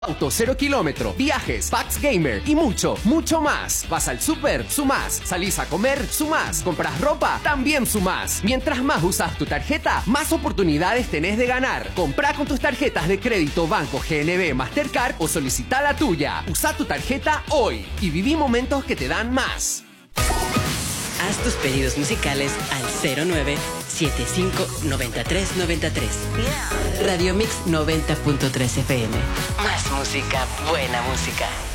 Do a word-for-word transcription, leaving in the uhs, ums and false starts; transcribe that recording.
Auto cero kilómetro, viajes, packs gamer y mucho, mucho más. Vas al súper, sumás. Salís a comer, sumás. Compras ropa, también sumás. Mientras más usas tu tarjeta, más oportunidades tenés de ganar. Comprá con tus tarjetas de crédito Banco G N B, Mastercard o solicita la tuya. Usa tu tarjeta hoy y viví momentos que te dan más. Haz tus pedidos musicales al cero nueve siete cinco nueve tres nueve tres. Radio Mix noventa punto tres F M. Más música, buena música.